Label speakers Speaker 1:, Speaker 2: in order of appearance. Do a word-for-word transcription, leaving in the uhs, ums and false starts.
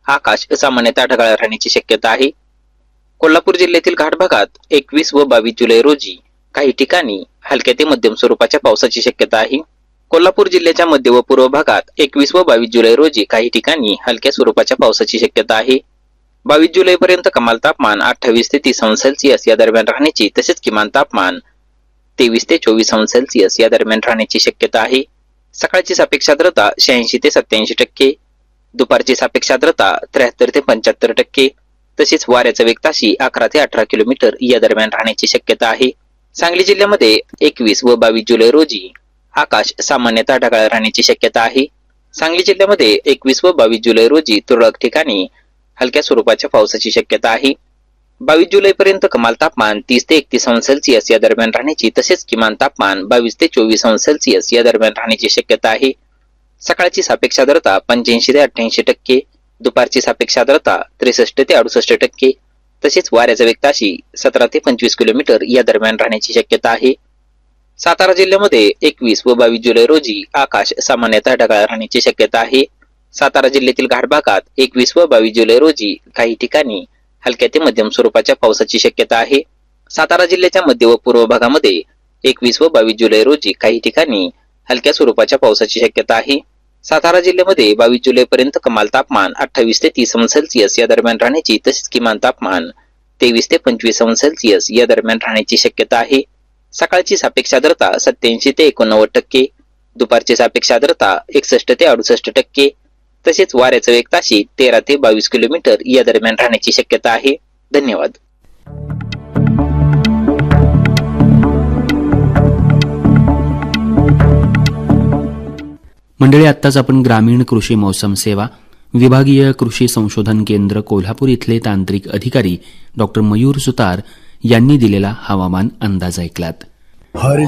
Speaker 1: आकाश सामान्यतः ढगाळ राहण्याची शक्यता आहे. कोल्हापूर जिल्ह्यातील घाट भागात एकवीस व बावीस जुलै रोजी काही ठिकाणी हलक्या ते मध्यम स्वरूपाच्या पावसाची शक्यता आहे. कोल्हापूर जिल्ह्याच्या मध्य व पूर्व भागात एकवीस व बावीस जुलै रोजी काही ठिकाणी हलक्या स्वरूपाच्या पावसाची शक्यता आहे. बावीस जुलै पर्यंत कमाल तापमान अठ्ठावीस ते तीस अंश सेल्सिअस या दरम्यान राहण्याची तसेच किमान तापमान तेवीस ते चोवीस अंश सेल्सिअस या दरम्यान राहण्याची शक्यता आहे. सकाळची सापेक्ष आर्द्रता शहाऐंशी ते सत्याऐंशी टक्के, दुपारची सापेक्ष आर्द्रता त्र्याहत्तर ते पंच्याहत्तर टक्के, तसेच वाऱ्याचा वेग ताशी अकरा ते अठरा किलोमीटर या दरम्यान राहण्याची शक्यता आहे. सांगली जिल्ह्यामध्ये एकवीस व बावीस जुलै रोजी आकाश सामान्यतः ढगाळ राहण्याची शक्यता आहे. सांगली जिल्ह्यामध्ये एकवीस व बावीस जुलै रोजी तुरळक ठिकाणी हलक्या स्वरूपाच्या पावसाची शक्यता आहे. बावीस जुलै पर्यंत कमाल तापमान तीस ते एकतीस अंश सेल्सिअस या दरम्यान राहण्याची तसेच किमान तापमान बावीस ते चोवीस अंश सेल्सिअस या दरम्यान राहण्याची शक्यता आहे. सकाळची सापेक्ष आर्द्रता पंच्याऐंशी ते अठ्ठ्याऐंशी टक्के, दुपारची सापेक्ष आर्द्रता त्रेसष्ट ते अडुसष्ट टक्के, तसेच वाऱ्याचा वेग ताशी सतरा ते पंचवीस किलोमीटर या दरम्यान राहण्याची शक्यता आहे. सातारा जिल्ह्यामध्ये एकवीस व बावीस जुलै रोजी आकाश सामान्यतः ढगाळ राहण्याची शक्यता आहे. सातारा जिल्ह्यातील घाट भागात एकवीस व बावीस जुलै रोजी काही ठिकाणी हलक्या ते मध्यम स्वरूपाच्या पावसाची शक्यता आहे. सातारा जिल्ह्याच्या मध्य व पूर्व भागामध्ये एकवीस व बावीस जुलै रोजी काही ठिकाणी हलक्या स्वरूपाच्या पावसाची शक्यता आहे. सातारा जिल्ह्यामध्ये बावीस जुलै पर्यंत कमाल तापमान अठ्ठावीस ते तीस अंश सेल्सिअस या दरम्यान राहण्याची तसेच किमान तापमान तेवीस ते पंचवीस अंश सेल्सिअस या दरम्यान राहण्याची शक्यता आहे. सकाळची सापेक्ष आर्द्रता सत्याऐंशी ते एकोणनव्वद टक्के, दुपारची सापेक्ष आर्द्रता एकसष्ट ते अडुसष्ट टक्के, तसेच वाऱ्याचा वेग ताशी तेरा ते बावीस किलोमीटर या दरम्यान राहण्याची शक्यता आहे. धन्यवाद.
Speaker 2: मंडळी, आत्ताच आपण ग्रामीण कृषी मौसम सेवा विभागीय कृषी संशोधन केंद्र कोल्हापूर इथले तांत्रिक अधिकारी डॉक्टर मयूर सुतार यांनी दिलेला हवामान अंदाज ऐकलात.
Speaker 3: हर